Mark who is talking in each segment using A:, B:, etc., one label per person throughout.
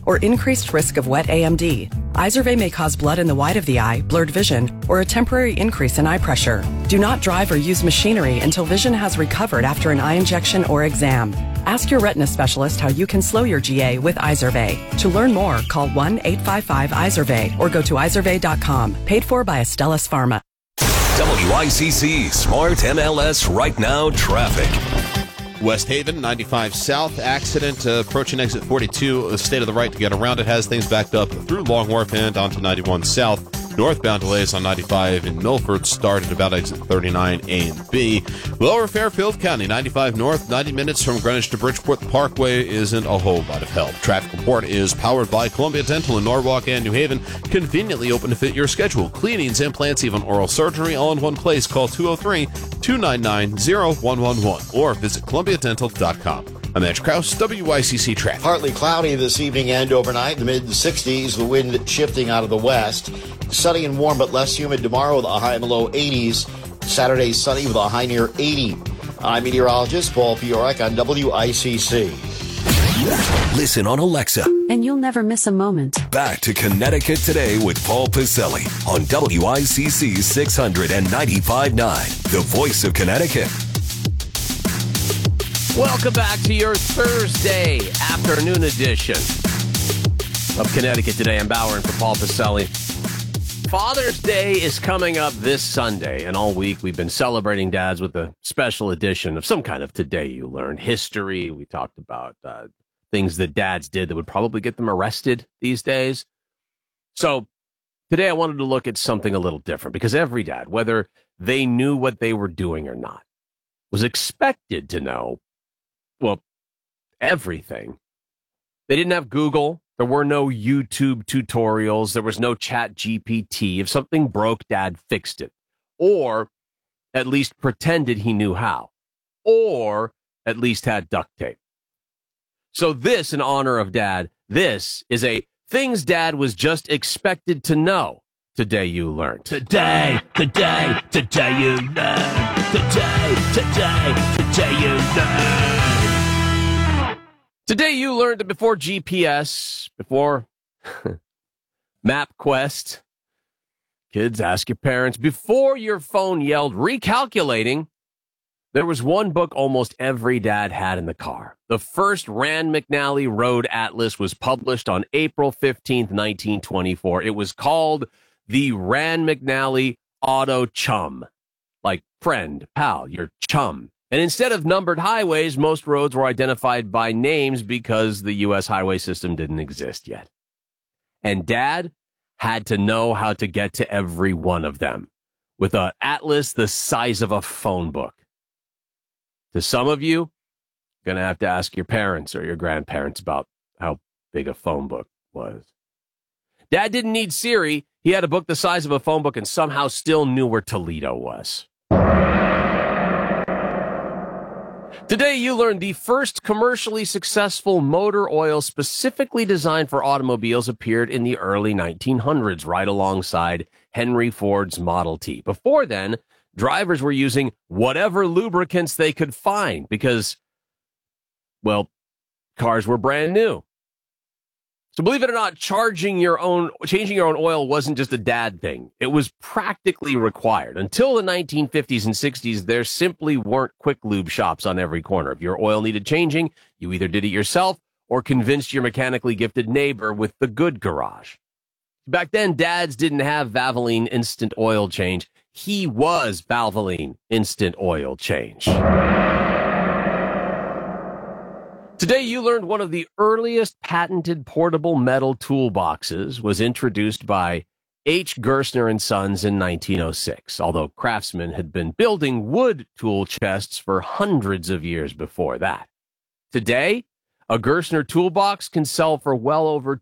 A: or increased risk of wet AMD. Izervay may cause blood in the white of the eye, blurred vision, or a temporary increase in eye pressure. Do not drive or use machinery until vision has recovered after an eye injection or exam. Ask your retina specialist how you can slow your GA with Izervay. To learn more, call 1-855-IZERVAY or go to izervay.com. Paid for by Astellas Pharma.
B: WICC Smart MLS Right Now Traffic.
C: West Haven, 95 South, accident approaching exit 42. The state of the right to get around it has things backed up through Long Wharf and onto 91 South. Northbound delays on 95 in Milford start at about exit 39 A and B. Lower Fairfield County, 95 North, 90 minutes from Greenwich to Bridgeport. The Parkway isn't a whole lot of help. Traffic report is powered by Columbia Dental in Norwalk and New Haven. Conveniently open to fit your schedule. Cleanings, implants, even oral surgery all in one place. Call 203-299-0111 or visit columbiadental.com. I'm Edge Krause, WICC Traffic.
D: Partly cloudy this evening and overnight, the mid-60s, the wind shifting out of the west. Sunny and warm but less humid tomorrow with a high in the low 80s. Saturday sunny with a high near 80. I'm meteorologist Paul Fiorek on WICC.
B: Listen on Alexa.
E: And you'll never miss a moment.
B: Back to Connecticut Today with Paul Pacelli on WICC 695.9, the voice of Connecticut.
F: Welcome back to your Thursday afternoon edition of Connecticut Today. I'm Bauer and for Paul Pacelli. Father's Day is coming up this Sunday, and all week we've been celebrating dads with a special edition of some kind of Today You Learned history. We talked about things that dads did that would probably get them arrested these days. So today I wanted to look at something a little different because every dad, whether they knew what they were doing or not, was expected to know, well, everything. They didn't have Google. There were no YouTube tutorials. There was no Chat GPT. If something broke, Dad fixed it. Or at least pretended he knew how. Or at least had duct tape. So this, in honor of Dad, this is a things Dad was just expected to know. Today you learned. Today you learned. Today you learned. Today you learned that before GPS, before MapQuest, kids, ask your parents, before your phone yelled recalculating, there was one book almost every dad had in the car. The first Rand McNally Road Atlas was published on April 15th, 1924. It was called the Rand McNally Auto Chum. Like friend, pal, your chum. And instead of numbered highways, most roads were identified by names because the U.S. highway system didn't exist yet. And Dad had to know how to get to every one of them with an atlas the size of a phone book. To some of you, you're going to have to ask your parents or your grandparents about how big a phone book was. Dad didn't need Siri. He had a book the size of a phone book and somehow still knew where Toledo was. Today, you learned the first commercially successful motor oil specifically designed for automobiles appeared in the early 1900s, right alongside Henry Ford's Model T. Before then, drivers were using whatever lubricants they could find because, well, cars were brand new. So believe it or not, changing your own oil wasn't just a dad thing. It was practically required. Until the 1950s and 60s, there simply weren't quick lube shops on every corner. If your oil needed changing, you either did it yourself or convinced your mechanically gifted neighbor with the good garage. Back then, dads didn't have Valvoline Instant Oil Change. He was Valvoline Instant Oil Change. Today, you learned one of the earliest patented portable metal toolboxes was introduced by H. Gerstner and Sons in 1906, although craftsmen had been building wood tool chests for hundreds of years before that. Today, a Gerstner toolbox can sell for well over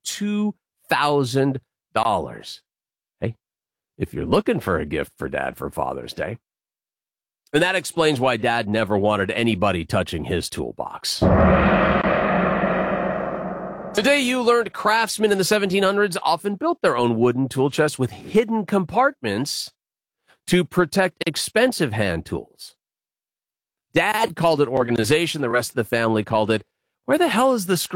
F: $2,000. Hey, if you're looking for a gift for Dad for Father's Day. And that explains why Dad never wanted anybody touching his toolbox. Today, you learned craftsmen in the 1700s often built their own wooden tool chests with hidden compartments to protect expensive hand tools. Dad called it organization. The rest of the family called it, where the hell is the screw?